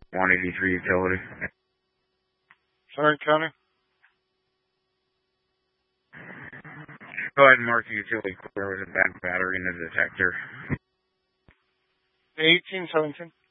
183 utility. Sorry, County. Go ahead and mark the utility clear with a bad battery in the detector. 1817.